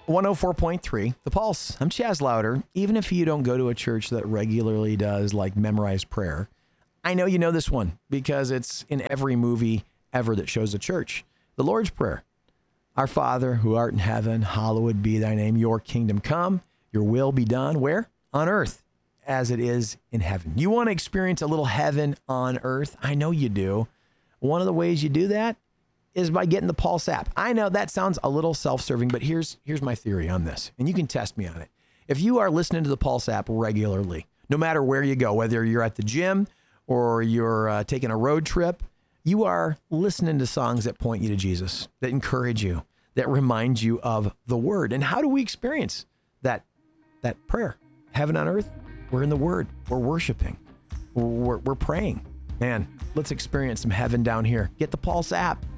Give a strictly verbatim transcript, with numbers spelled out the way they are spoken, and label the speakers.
Speaker 1: one oh four point three, The Pulse. I'm Chaz Louder. Even if you don't go to a church that regularly does like memorized prayer, I know you know this one because it's in every movie ever that shows a church. The Lord's Prayer. Our Father, who art in heaven, hallowed be thy name. Your kingdom come, your will be done. Where? On earth, as it is in heaven. You want to experience a little heaven on earth? I know you do. One of the ways you do that is by getting the Pulse app. I know that sounds a little self-serving, but here's here's my theory on this, and you can test me on it. If you are listening to the Pulse app regularly, no matter where you go, whether you're at the gym or you're uh, taking a road trip, you are listening to songs that point you to Jesus, that encourage you, that remind you of the Word. And how do we experience that that prayer? Heaven on earth? We're in the Word. We're worshiping. We're, we're praying. Man, let's experience some heaven down here. Get the Pulse app.